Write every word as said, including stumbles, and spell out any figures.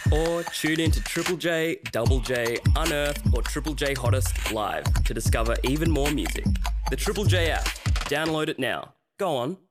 Or tune in to Triple J, Double J, Unearthed, or Triple J Hottest live to discover even more music. The Triple J app. Download it now. Go on,